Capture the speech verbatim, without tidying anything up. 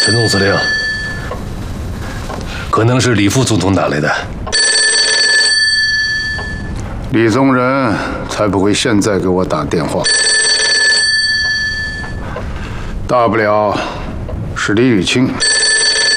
陈总司令，可能是李副总统打来的。 李宗仁才不会现在给我打电话，大不了是李雨清。